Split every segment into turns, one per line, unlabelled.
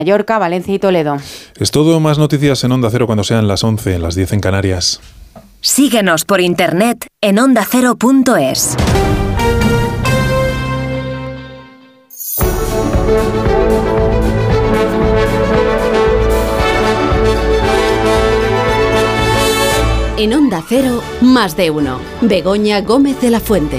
Mallorca, Valencia y Toledo.
Es todo. Más noticias en Onda Cero cuando sean las 11, las 10 en Canarias.
Síguenos por internet en ondacero.es.
En Onda Cero, más de uno. Begoña Gómez de la Fuente.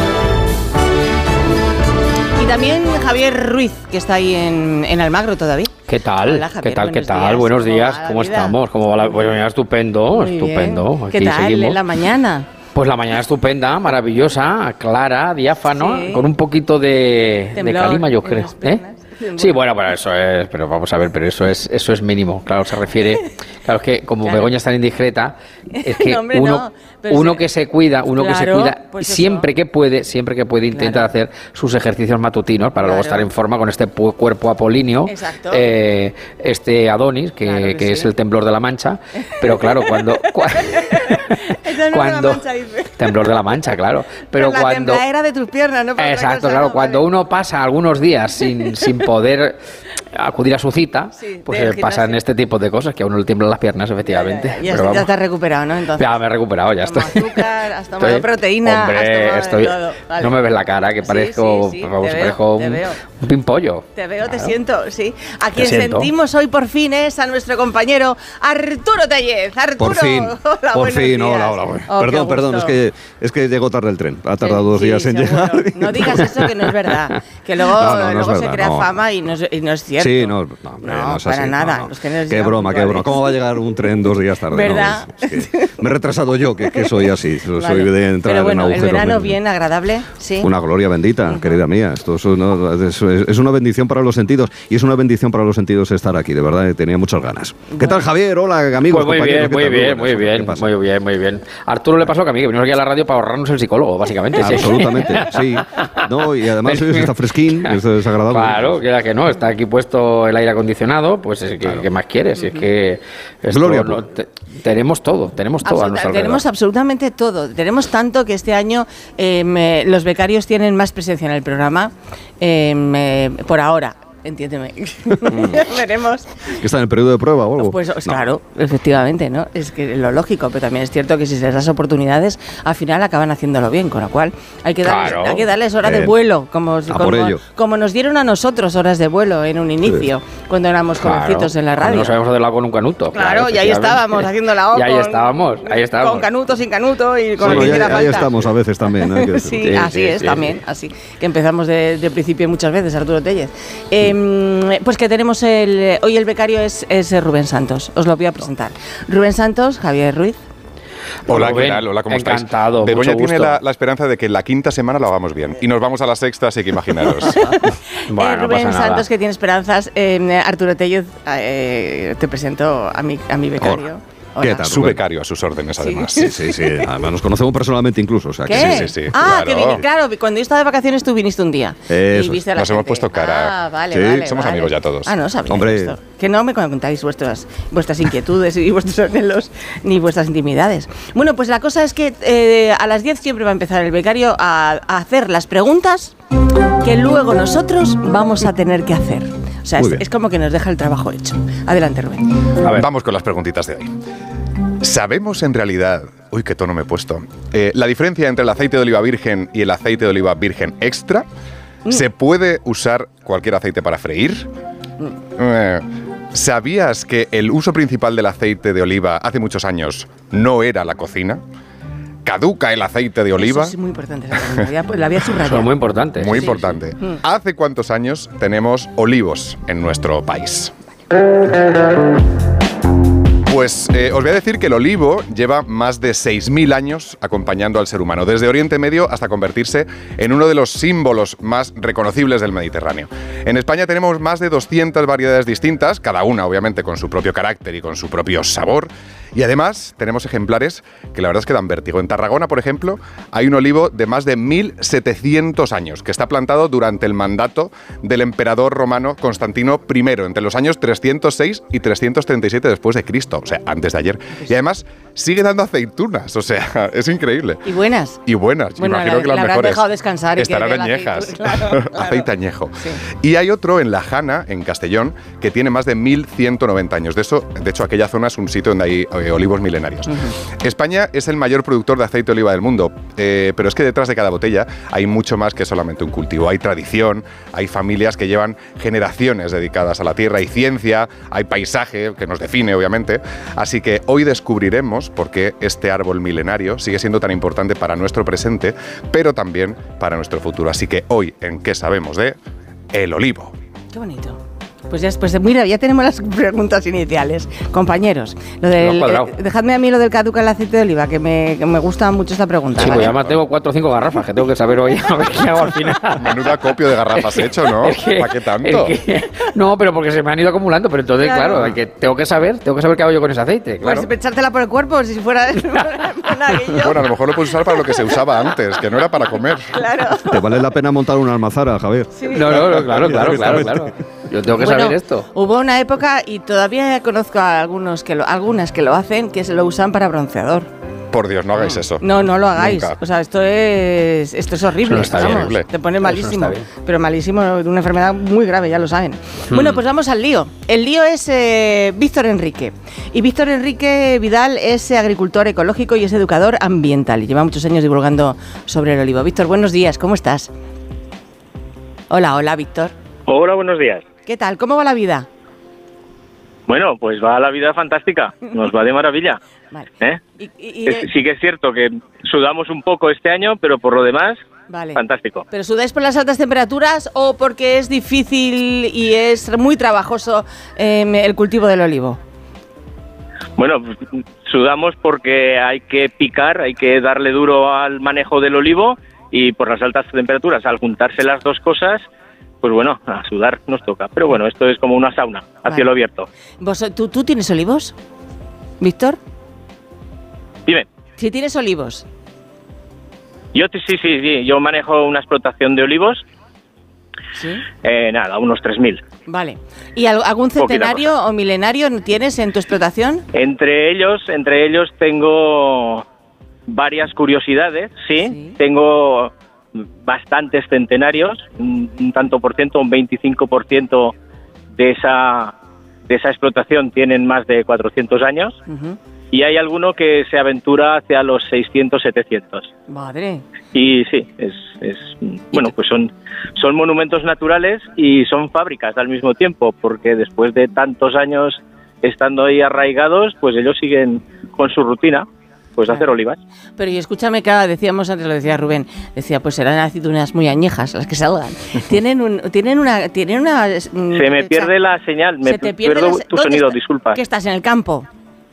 Y también Javier Ruiz, que está ahí en Almagro todavía.
¿Qué tal?
Hola, Javier,
¿Qué tal? Buenos días. ¿Cómo estamos? ¿Cómo va la... Bueno, estupendo,
Muy
estupendo.
bien. ¿Qué
Aquí
tal
seguimos.
en la mañana?
Pues la mañana estupenda, maravillosa, clara, diáfano,
Sí.
con un poquito de calima, yo creo. Sí, bueno, eso es, pero vamos a ver, pero eso es mínimo. Claro, se refiere, claro, es que como
Claro.
Begoña es tan indiscreta, es que
No, hombre, no, pero
uno
sí.
que se cuida,
Claro, pues
siempre que puede intenta
Claro.
hacer sus ejercicios matutinos para luego
Claro.
estar en forma con este cuerpo apolíneo,
Exacto.
este Adonis, que
que
es
sí.
el temblor de la Mancha, pero claro, cuando temblor de la Mancha, claro, pero
la
cuando
tembladera de tus piernas, ¿no? Por otra
exacto,
cosa,
claro,
¿no?
cuando
Vale.
uno pasa algunos días sin poder acudir a su cita,
Sí,
pues
del
pasan
gimnasio.
este tipo de cosas que a uno le tiemblan las piernas, efectivamente.
Ya
Pero
te
vamos,
has recuperado, ¿no? Entonces,
ya me he recuperado, ya
has tomado
estoy.
azúcar, has tomado
Estoy-
proteína,
hombre,
has tomado
estoy-
de todo. Vale.
No me ves la cara, que
Sí,
parezco,
sí,
vamos,
te veo,
parezco
te veo.
un pimpollo.
Te veo, te
Claro.
siento, sí. A quien
siento.
sentimos hoy por fin es a nuestro compañero Arturo Tellez. Arturo,
Por fin,
hola,
por
buenos
fin,
días.
hola.
Oh,
Perdón,
qué
perdón,
gusto.
es que llegó tarde el tren. Ha tardado 2
Sí,
días en
seguro.
llegar.
No digas eso, que no es verdad. Que luego,
No es
luego se
verdad,
crea
no.
fama y no es cierto.
Sí, no, hombre, no es
para
así,
nada.
no.
Los trenes
Qué
llegan
broma, qué broma.
puntuales.
¿Cómo va a llegar un tren 2 días tarde?
¿Verdad?
No, es que me he retrasado yo, que soy así. Soy
Vale.
de entrar
Pero bueno,
en
el
agujeros.
verano bien agradable, sí.
Una gloria bendita, querida mía. Esto es una bendición para los sentidos. Y es una bendición para los sentidos estar aquí, de verdad, tenía muchas ganas. ¿Qué tal, Javier? Hola, amigos,
Pues
compañeros. ¿qué tal?
muy bien. Arturo le pasó que a mí, que venimos aquí a la radio para ahorrarnos el psicólogo, básicamente. Sí.
Absolutamente, sí. No, y además hoy está fresquín, esto es agradable.
Claro, que no, está aquí puesto el aire acondicionado, pues ¿qué más quieres? Si es que esto
Gloria,
tenemos todo a nuestro alrededor.
Tenemos absolutamente todo. Tenemos tanto que este año los becarios tienen más presencia en el programa por ahora. Entiéndeme. Veremos.
¿Que está en el periodo de prueba o algo?
Pues
No.
claro, efectivamente, ¿no? Es que lo lógico, pero también es cierto que si se les das oportunidades, al final acaban haciéndolo bien, con lo cual hay que darles hora de vuelo, como nos dieron a nosotros horas de vuelo en un inicio, cuando éramos jovencitos en la radio.
No sabíamos hacerlo con un canuto.
Claro, y ahí estábamos haciendo la O.
Y ahí estábamos.
Con canuto, sin canuto y con lo que hiciera
ahí
falta.
estamos a veces también. ¿no? Hay que decirlo.
Sí, así es, también, así. Que empezamos de principio muchas veces, Arturo Tellez. Pues que tenemos hoy el becario es Rubén Santos. Os lo voy a presentar. Rubén Santos, Javier Ruiz.
Hola,
Rubén,
¿qué tal? Hola, ¿cómo estáis?
encantado,
Begoña
mucho
tiene
gusto.
la esperanza de que la quinta semana lo hagamos bien. Y nos vamos a la sexta, así que imaginaros.
Bueno, no
Rubén
pasa nada.
Santos, que tiene esperanzas. Arturo Tellez, te presento a mi becario. Hola.
¿Qué tal?
Su becario a sus órdenes, además.
Sí. Además, nos conocemos personalmente incluso. O sea, que
¿Qué?
Sí,
Ah,
claro.
que vine, claro, cuando yo estaba de vacaciones tú viniste un día.
Eso
Y viste a la
Nos hemos
gente.
puesto cara.
Ah, vale,
Sí,
vale.
somos
vale.
amigos ya todos.
Ah, no sabía
Hombre.
esto. Que no me contáis vuestras inquietudes y vuestros anhelos ni vuestras intimidades. Bueno, pues la cosa es que a las 10 siempre va a empezar el becario a hacer las preguntas que luego nosotros vamos a tener que hacer. O sea,
Muy bien.
es como que nos deja el trabajo hecho. Adelante, Rubén.
A ver, vamos con las preguntitas de hoy. ¿Sabemos en realidad, uy, qué tono me he puesto, la diferencia entre el aceite de oliva virgen y el aceite de oliva virgen extra? ¿Se puede usar cualquier aceite para freír? ¿Sabías que el uso principal del aceite de oliva hace muchos años no era la cocina? ¿Caduca el aceite de oliva?
Eso es muy importante. esa pregunta. La había subrayado.
Eso es muy importante.
Muy
Sí,
importante.
sí.
¿Hace cuántos años tenemos olivos en nuestro país? Pues os voy a decir que el olivo lleva más de 6.000 años acompañando al ser humano, desde Oriente Medio hasta convertirse en uno de los símbolos más reconocibles del Mediterráneo. En España tenemos más de 200 variedades distintas, cada una obviamente con su propio carácter y con su propio sabor. Y además tenemos ejemplares que la verdad es que dan vértigo. En Tarragona, por ejemplo, hay un olivo de más de 1.700 años que está plantado durante el mandato del emperador romano Constantino I, entre los años 306 y 337 después de Cristo. o sea, antes de ayer. Y además sigue dando aceitunas, o sea, es increíble.
Y buenas.
Y buenas,
bueno,
imagino que las
habrán
mejores.
Dejado descansar.
Estarán añejas.
Claro.
Aceite añejo.
Sí.
Y hay otro en La Jana, en Castellón, que tiene más de 1190 años. De hecho, aquella zona es un sitio donde hay olivos milenarios. España es el mayor productor de aceite de oliva del mundo, pero es que detrás de cada botella hay mucho más que solamente un cultivo. Hay tradición, hay familias que llevan generaciones dedicadas a la tierra, hay ciencia, hay paisaje que nos define, obviamente. Así que hoy descubriremos por qué este árbol milenario sigue siendo tan importante para nuestro presente, pero también para nuestro futuro. Así que hoy, ¿en qué sabemos de el olivo?
Qué bonito. Pues ya, mira, ya tenemos las preguntas iniciales. Compañeros, dejadme a mí lo del caduca el aceite de oliva, que me gusta mucho esta pregunta.
Sí,
¿vale?
pues además tengo 4 o 5 garrafas que tengo que saber hoy a ver qué hago al final.
Menuda copio de garrafas hecho, ¿no? ¿Para qué tanto?
No, pero porque se me han ido acumulando, pero entonces, claro, tengo que saber qué hago yo con ese aceite, claro.
Pues echártela por el cuerpo, si fuera...
Bueno, a lo mejor lo puedes usar para lo que se usaba antes, que no era para comer.
Claro.
Te vale la pena montar una almazara, Javier.
Sí.
No, claro. Yo tengo que saber esto.
Hubo una época, y todavía conozco a algunas que lo hacen, que se lo usan para bronceador.
Por Dios, no hagáis eso.
No lo hagáis.
Nunca.
O sea, esto es horrible.
Eso no está bien.
Horrible.
Te pone malísimo.
Eso no está bien.
Pero malísimo, de una enfermedad muy grave, ya lo saben. Bueno, pues vamos al lío. El lío es Víctor Enrique. Y Víctor Enrique Vidal es agricultor ecológico y es educador ambiental. Y lleva muchos años divulgando sobre el olivo. Víctor, buenos días. ¿Cómo estás? Hola, Víctor.
Hola, buenos días.
¿Qué tal? ¿Cómo va la vida?
Bueno, pues va la vida fantástica, nos va de maravilla.
Vale.
Sí que es cierto que sudamos un poco este año, pero por lo demás,
vale.
Fantástico.
¿Pero sudáis por las altas temperaturas o porque es difícil y es muy trabajoso el cultivo del olivo?
Bueno, sudamos porque hay que picar, hay que darle duro al manejo del olivo y por las altas temperaturas, al juntarse las dos cosas, pues bueno, a sudar nos toca. Pero bueno, esto es como una sauna, a cielo abierto.
¿Tú tienes olivos, Víctor?
Dime.
¿Sí tienes olivos?
Yo sí, yo manejo una explotación de olivos.
Sí.
Unos 3.000.
Vale. ¿Y algún centenario o milenario tienes en tu explotación?
Entre ellos tengo varias curiosidades, sí. Tengo bastantes centenarios, un tanto por ciento, un 25% de esa explotación tienen más de 400 años. Uh-huh. Y hay alguno que se aventura hacia los 600, 700.
Madre.
Y sí, bueno, pues son monumentos naturales y son fábricas al mismo tiempo, porque después de tantos años estando ahí arraigados, pues ellos siguen con su rutina, pues hacer olivas.
Pero y escúchame, claro, decíamos antes, lo decía Rubén, decía, pues serán aceitunas muy añejas las que salgan. Tienen una
se me pierde la señal, me pierdo tu sonido, disculpa.
¿Qué estás en el campo?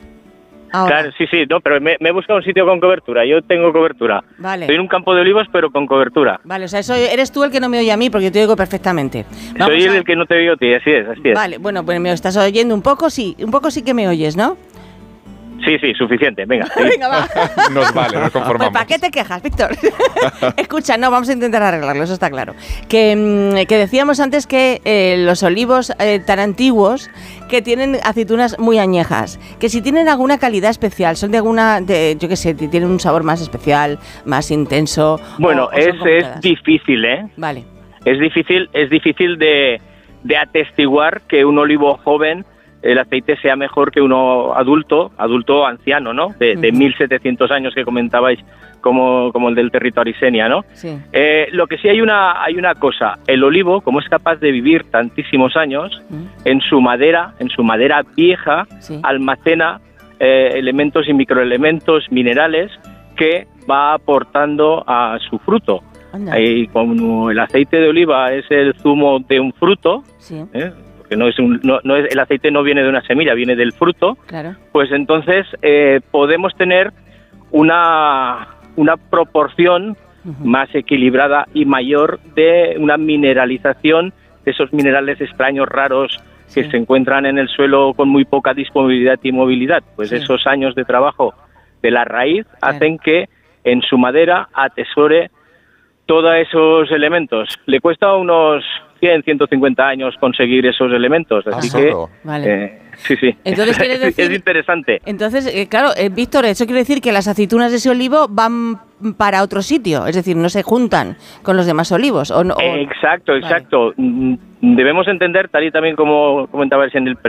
Ahora. Claro, sí, no, pero me he buscado un sitio con cobertura. Yo tengo cobertura.
Vale.
Estoy en un campo de olivos, pero con cobertura.
Vale, o sea, eres tú el que no me oye a mí, porque yo te oigo perfectamente.
Soy el que no te oigo a ti, así es.
Vale, bueno, pues me estás oyendo un poco sí que me oyes, ¿no?
Sí, suficiente, venga.
Venga, va.
Nos vale, nos conformamos.
Pues, ¿para qué te quejas, Víctor? Escucha, no, vamos a intentar arreglarlo, eso está claro. Que decíamos antes que los olivos tan antiguos que tienen aceitunas muy añejas, que si tienen alguna calidad especial, son yo qué sé, tienen un sabor más especial, más intenso.
Bueno, es difícil, ¿eh?
Vale.
Es difícil de atestiguar que un olivo joven el aceite sea mejor que uno adulto anciano, ¿no? De 1700 años que comentabais, como el del territorio Arisenia, ¿no?
Sí.
Lo que sí hay una cosa, el olivo, como es capaz de vivir tantísimos años, en su madera vieja, sí, almacena elementos y microelementos minerales que va aportando a su fruto. Y como el aceite de oliva es el zumo de un fruto, sí, que no es el aceite no viene de una semilla, viene del fruto,
claro,
pues entonces podemos tener una proporción más equilibrada y mayor de una mineralización de esos minerales extraños, raros, que se encuentran en el suelo con muy poca disponibilidad y movilidad. Pues esos años de trabajo de la raíz hacen que en su madera atesore todos esos elementos. Le cuesta unos 100, 150 años conseguir esos elementos. Así que,
vale.
sí.
Entonces, quiere decir,
es interesante.
Entonces, claro, Víctor, eso quiere decir que las aceitunas de ese olivo van para otro sitio, es decir, no se juntan con los demás olivos.
Exacto. Vale. Debemos entender, tal y también como comentabais en